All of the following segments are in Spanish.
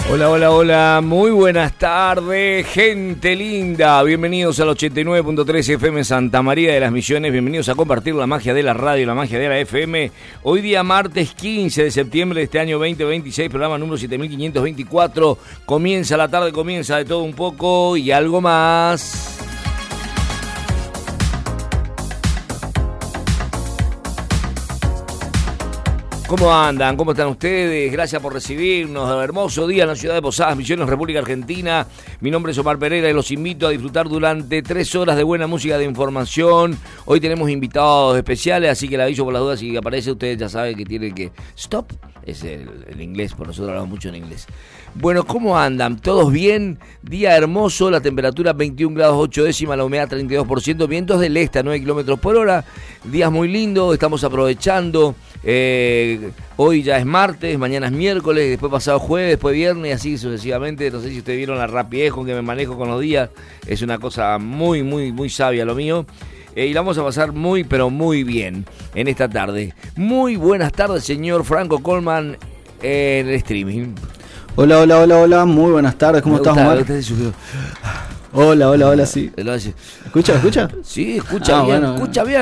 Hola, hola, hola, muy buenas tardes, gente linda. Bienvenidos al 89.3 FM Santa María de las Misiones. Bienvenidos a compartir la magia de la radio, la magia de la FM. Hoy día martes 15 de septiembre de este año 2026, programa número 7524. Comienza la tarde, comienza de todo un poco y algo más. ¿Cómo andan? ¿Cómo están ustedes? Gracias por recibirnos. Hermoso día en la ciudad de Posadas Misiones, República Argentina. Mi nombre es Omar Pereira y los invito a disfrutar durante 3 horas de buena música de información. Hoy tenemos invitados especiales, así que le aviso por las dudas. Si aparece, ustedes ya saben que tienen que... Stop. Es el inglés, por nosotros hablamos mucho en inglés. Bueno, ¿cómo andan? ¿Todos bien? Día hermoso, la temperatura 21 grados 8 décimas, la humedad 32%, vientos del este a 9 kilómetros por hora. Días muy lindos, estamos aprovechando. Hoy ya es martes, mañana es miércoles, después pasado jueves, después viernes y así sucesivamente. No sé si ustedes vieron la rapidez con que me manejo con los días. Es una cosa muy, muy, muy sabia lo mío. Y la vamos a pasar muy, pero muy bien en esta tarde. Muy buenas tardes, señor Franco Colman, en el streaming. Hola, hola, hola, hola, muy buenas tardes, ¿cómo estás, Omar? Hola, hola, hola, sí. ¿Escucha? Sí, escucha bien, bueno.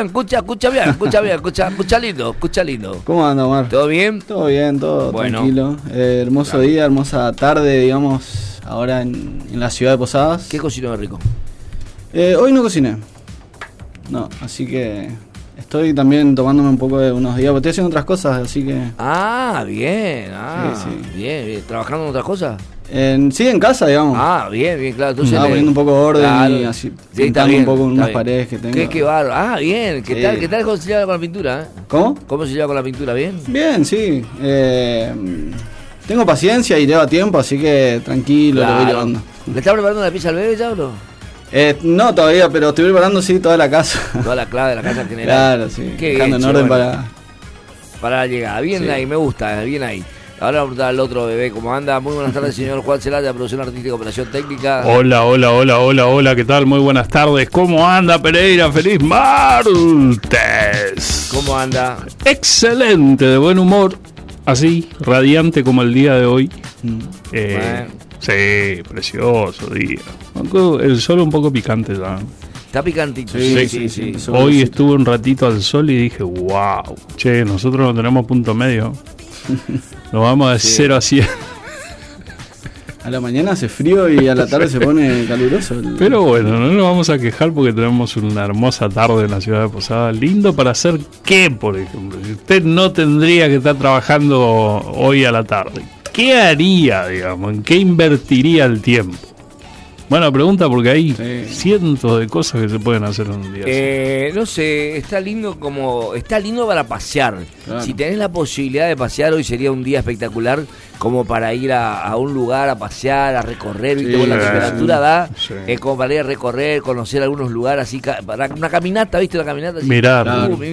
Escucha lindo. ¿Cómo anda, Omar? ¿Todo bien? Todo bien, todo bueno, tranquilo. Hermoso claro. Día, hermosa tarde, digamos, ahora en la ciudad de Posadas. ¿Qué cocinó de rico? Hoy no cociné. No, así que estoy también tomándome un poco de unos días, porque estoy haciendo otras cosas, así que... Bien, sí. Bien. ¿Trabajando en otras cosas? Sí, en casa, digamos. Bien, claro. Entonces poniendo un poco de orden claro. Y así, sí, pintando un poco unas paredes que tengo. Qué bárbaro. Bien. ¿Qué tal cómo se lleva con la pintura? ¿Cómo? ¿Cómo se lleva con la pintura? ¿Bien? Bien, sí. Tengo paciencia y lleva tiempo, así que tranquilo, lo voy llevando. ¿Le está preparando la pieza al bebé ya o no? No todavía, pero estoy preparando sí toda la casa. Toda la clave de la casa en general. Claro, sí. Dejando en orden para la llegada. Bien sí. Ahí, me gusta, bien ahí. Ahora vamos a preguntar al otro bebé cómo anda. Muy buenas tardes, señor Juan Celaya, producción artística, operación técnica. Hola, ¿qué tal? Muy buenas tardes. ¿Cómo anda, Pereira? ¡Feliz martes! ¿Cómo anda? Excelente, de buen humor. Así, radiante como el día de hoy. Sí, precioso día. El sol un poco picante ya. Está picantito. Sí. Hoy estuve un ratito al sol y dije, wow, che, nosotros no tenemos punto medio. Nos vamos de 0 a 100. A la mañana hace frío y a la tarde se pone caluroso. Pero bueno, no nos vamos a quejar porque tenemos una hermosa tarde en la ciudad de Posadas. Lindo para hacer qué, por ejemplo. Si usted no tendría que estar trabajando hoy a la tarde, ¿qué haría, digamos? ¿En qué invertiría el tiempo? Buena pregunta porque hay cientos de cosas que se pueden hacer en un día así. No sé, está lindo para pasear. Claro. Si tenés la posibilidad de pasear, hoy sería un día espectacular como para ir a un lugar a pasear, a recorrer, ¿viste? Con la temperatura da, como para ir a recorrer, conocer algunos lugares así, para una caminata, ¿viste? Una caminata así. Mirar,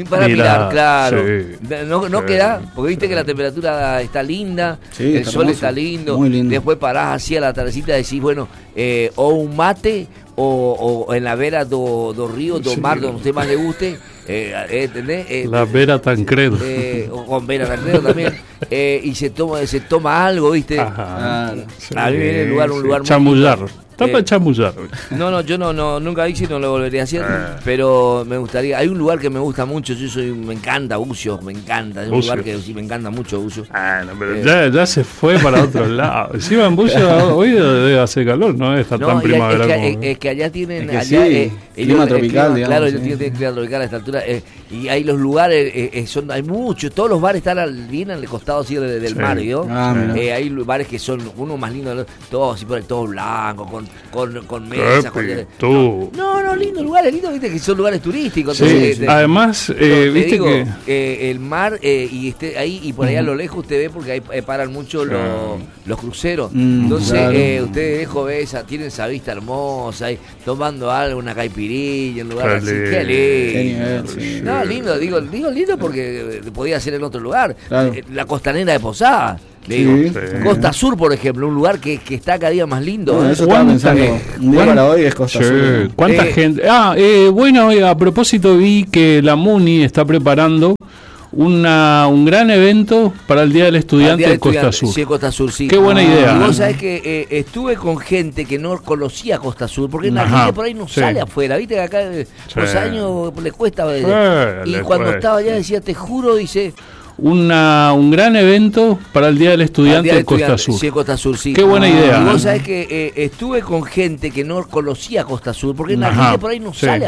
claro. Sí. No queda, porque viste que la temperatura está linda, el sol está lindo, después parás así a la tardecita y decís, bueno, o un mate o en la vera do río, do mar, donde a usted más le guste, ¿entendés? La vera Tancredo. O con vera Tancredo también. Y se toma algo, ¿viste? Ajá. A mí me viene un lugar chamullar. Está para chamullar. No, yo no, nunca hice y no lo volvería a hacer, pero me gustaría. Hay un lugar que me gusta mucho, me encanta Bucio, me encanta. Es un lugar que sí me encanta mucho Bucio. No, pero ya se fue para otro lado. Encima en Bucio hoy debe hacer calor, no está tan primavera es que allá tienen clima tropical, digamos. Claro, ellos tienen clima tropical a esta altura. Y hay los lugares, hay muchos, todos los bares están bien al costado así del mar, ¿no? Hay bares que son uno más lindo, todos así por el todo blanco, con mesas. No, lindo, lugares lindos, viste que son lugares turísticos. Sí, además, viste digo, que el mar y ahí y por allá a lo lejos usted ve porque ahí paran mucho los cruceros. Entonces usted lejos ve tienen esa vista hermosa, ahí tomando algo, una caipirilla, un lugar así. Qué lindo. No, lindo, lindo porque podía ser en otro lugar. Claro. La costanera de Posadas. Costa Sur, por ejemplo, un lugar que está cada día más lindo. Eso estaba pensando. Un día para hoy es Costa Sur. ¿Cuánta gente? Bueno, a propósito vi que la MUNI está preparando un gran evento para el Día del Estudiante en Costa Sur. Sí, Costa Sur, sí. Qué buena idea. Y vos sabés que estuve con gente que no conocía Costa Sur, porque la gente por ahí no sale afuera, viste que acá los años le cuesta. Y cuando estaba allá decía, te juro, dice... un gran evento para el Día del Estudiante en Costa Sur. Sí, Costa Sur, sí. Qué buena idea. Y vos sabés que estuve con gente que no conocía Costa Sur, porque la gente por ahí no sale